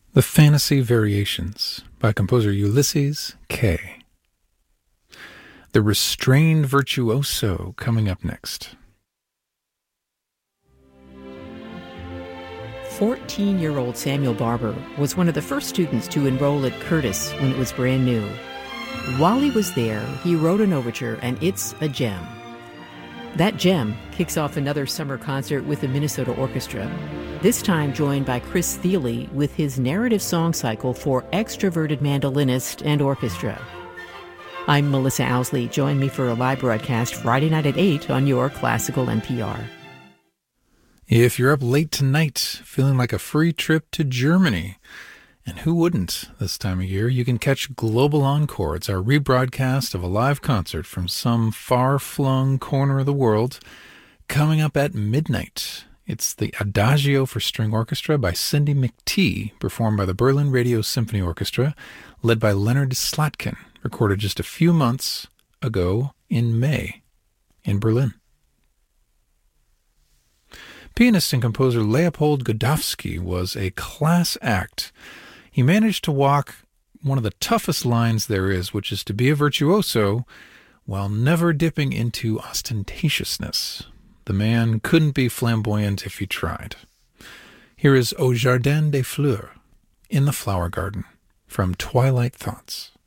The Fantasy Variations by composer Ulysses K. The Restrained Virtuoso coming up next. 14-year-old Samuel Barber was one of the first students to enroll at Curtis when it was brand new. While he was there, he wrote an overture, and it's a gem. That gem kicks off another summer concert with the Minnesota Orchestra, this time joined by Chris Thile with his narrative song cycle for extroverted mandolinist and orchestra. I'm Melissa Owsley. Join me for a live broadcast Friday night at 8 on your Classical NPR. If you're up late tonight, feeling like a free trip to Germany, and who wouldn't this time of year, you can catch Global Encore. It's our rebroadcast of a live concert from some far-flung corner of the world, coming up at midnight. It's the Adagio for String Orchestra by Cindy McTee, performed by the Berlin Radio Symphony Orchestra, led by Leonard Slatkin, recorded just a few months ago in May in Berlin. Pianist and composer Leopold Godowsky was a class act. He managed to walk one of the toughest lines there is, which is to be a virtuoso while never dipping into ostentatiousness. The man couldn't be flamboyant if he tried. Here is Au Jardin des Fleurs, In the Flower Garden, from Twilight Thoughts.